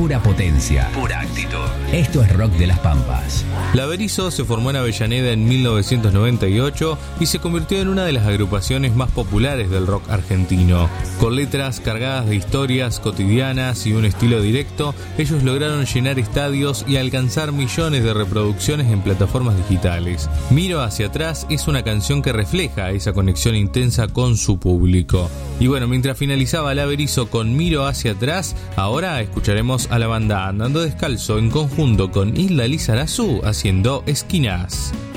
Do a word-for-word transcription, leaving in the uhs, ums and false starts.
pura potencia, pura actitud. Esto es rock de las Pampas. La Berizo se formó en Avellaneda en mil novecientos noventa y ocho y se convirtió en una de las agrupaciones más populares del rock argentino. Con letras cargadas de historias cotidianas y un estilo directo, ellos lograron llenar estadios y alcanzar millones de reproducciones en plataformas digitales. Miro hacia atrás es una canción que refleja esa conexión intensa con su público. Y bueno, mientras finalizaba La Berizo con Miro hacia atrás, ahora escucharemos a la banda Andando Descalzo en conjunto con Isla Lizarazu haciendo Esquinas.